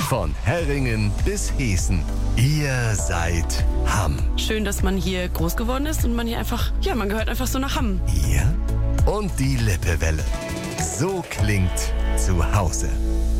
Von Herringen bis Heßen. Ihr seid Hamm. Schön, dass man hier groß geworden ist und man hier einfach, man gehört einfach so nach Hamm. Ihr und die Lippewelle. So klingt zu Hause.